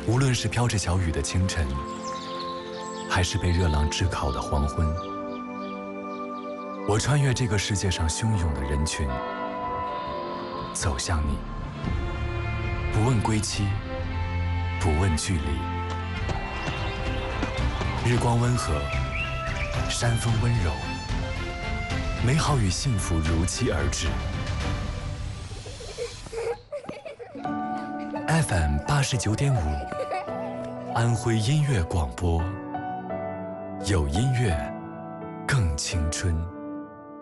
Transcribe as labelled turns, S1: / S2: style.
S1: 无论是飘着小雨的清晨，还是被热浪炙烤的黄昏，我穿越这个世界上汹涌的人群，走向你，不问归期，不问距离。日光温和，山风温柔，美好与幸福如期而至。FM 89.5，安徽音乐广播，有音乐更青春。